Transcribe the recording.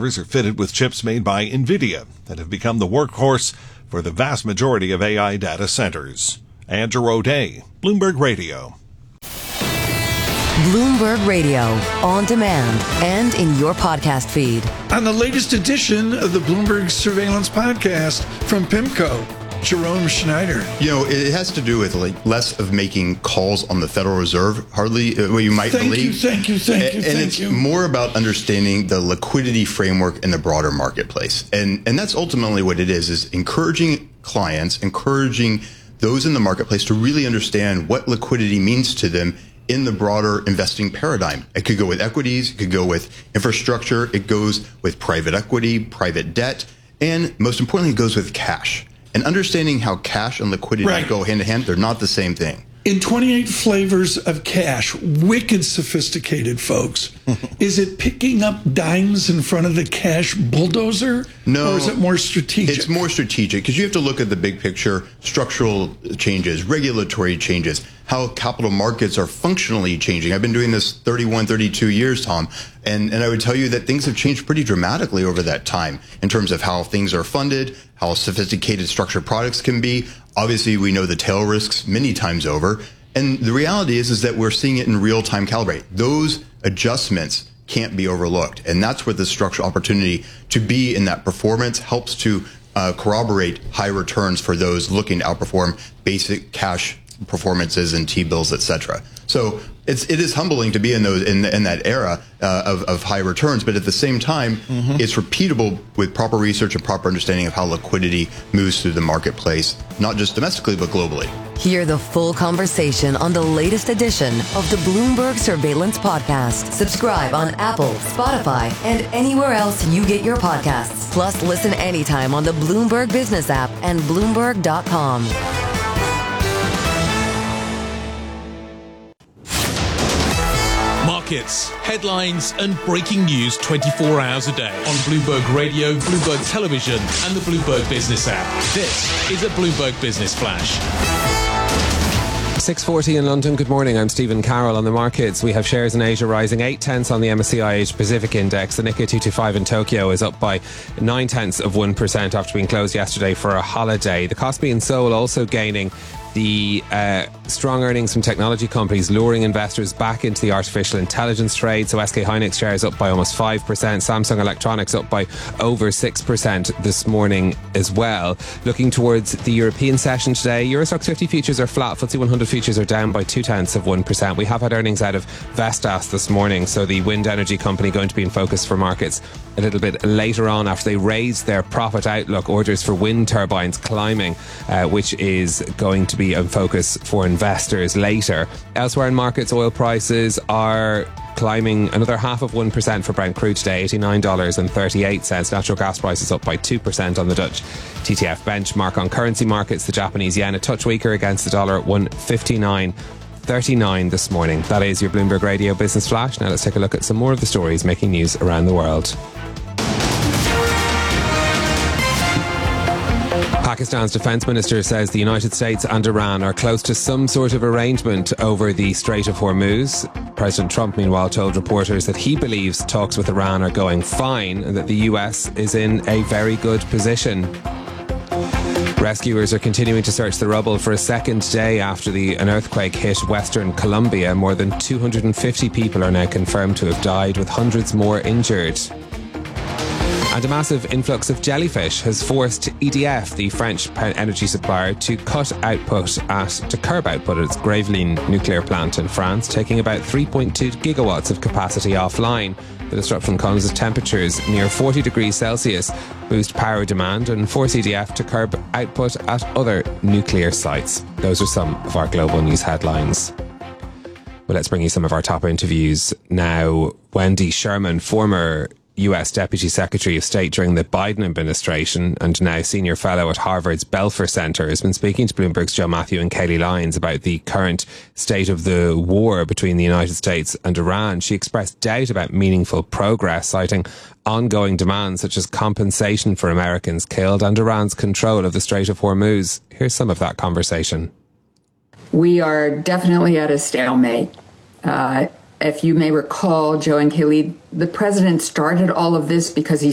servers are fitted with chips made by NVIDIA that have become the workhorse for the vast majority of AI data centers. Andrew O'Day, Bloomberg Radio. Bloomberg Radio, on demand and in your podcast feed. On the latest edition of the Bloomberg Surveillance Podcast from PIMCO, Jerome Schneider. You know, it has to do with less of making calls on the Federal Reserve, hardly what you might believe. Thank you. And it's more about understanding the liquidity framework in the broader marketplace. And that's ultimately what it is encouraging clients, encouraging those in the marketplace to really understand what liquidity means to them in the broader investing paradigm. It could go with equities, it could go with infrastructure, it goes with private equity, private debt, and most importantly, it goes with cash. And understanding how cash and liquidity go hand in hand, they're not the same thing. In 28 flavors of cash, wicked sophisticated, folks. Is it picking up dimes in front of the cash bulldozer? No. Or is it more strategic? It's more strategic because you have to look at the big picture, structural changes, regulatory changes, how capital markets are functionally changing. I've been doing this 31, 32 years, Tom, and I would tell you that things have changed pretty dramatically over that time in terms of how things are funded, how sophisticated structured products can be. Obviously, we know the tail risks many times over. And the reality is that we're seeing it in real time calibrate. Those adjustments can't be overlooked. And that's where the structural opportunity to be in that performance helps to corroborate high returns for those looking to outperform basic cash performances and T-bills, et cetera. So it is humbling to be in those in that era of high returns, but at the same time, it's repeatable with proper research and proper understanding of how liquidity moves through the marketplace, not just domestically, but globally. Hear the full conversation on the latest edition of the Bloomberg Surveillance Podcast. Subscribe on Apple, Spotify, and anywhere else you get your podcasts. Plus, listen anytime on the Bloomberg Business app and Bloomberg.com. Markets, headlines, and breaking news 24 hours a day on Bloomberg Radio, Bloomberg Television, and the Bloomberg Business app. This is a Bloomberg Business Flash. 6:40 in London. Good morning. I'm Stephen Carroll. On the markets, we have shares in Asia rising 0.8 on the MSCI Asia Pacific Index. The Nikkei 225 in Tokyo is up by 0.9% after being closed yesterday for a holiday. The Kospi in Seoul also gaining. The strong earnings from technology companies luring investors back into the artificial intelligence trade. So SK Hynix shares up by almost 5%. Samsung Electronics up by over 6% this morning as well. Looking towards the European session today, Euro Stoxx 50 futures are flat. FTSE 100 futures are down by 0.2%. We have had earnings out of Vestas this morning. So the wind energy company going to be in focus for markets a little bit later on after they raised their profit outlook. Orders for wind turbines climbing, which is going to be in focus for investors later. Elsewhere in markets, oil prices are climbing another 0.5% for Brent crude today, $89.38. Natural gas prices up by 2% on the Dutch TTF benchmark. On currency markets, the Japanese yen a touch weaker against the dollar at 159.39 this morning. That is your Bloomberg Radio Business Flash. Now let's take a look at some more of the stories making news around the world. Pakistan's defense minister says the United States and Iran are close to some sort of arrangement over the Strait of Hormuz. President Trump, meanwhile, told reporters that he believes talks with Iran are going fine and that the US is in a very good position. Rescuers are continuing to search the rubble for a second day after an earthquake hit Western Colombia. More than 250 people are now confirmed to have died, with hundreds more injured. And a massive influx of jellyfish has forced EDF, the French energy supplier, to curb output at its Gravelines nuclear plant in France, taking about 3.2 gigawatts of capacity offline. The disruption comes as temperatures near 40 degrees Celsius boost power demand and force EDF to curb output at other nuclear sites. Those are some of our global news headlines. Well, let's bring you some of our top interviews now. Wendy Sherman, former US Deputy Secretary of State during the Biden administration and now Senior Fellow at Harvard's Belfer Center, has been speaking to Bloomberg's Joe Matthew and Kayleigh Lyons about the current state of the war between the United States and Iran. She expressed doubt about meaningful progress, citing ongoing demands such as compensation for Americans killed and Iran's control of the Strait of Hormuz. Here's some of that conversation. We are definitely at a stalemate. If you may recall, Joe and Kayleigh, the president started all of this because he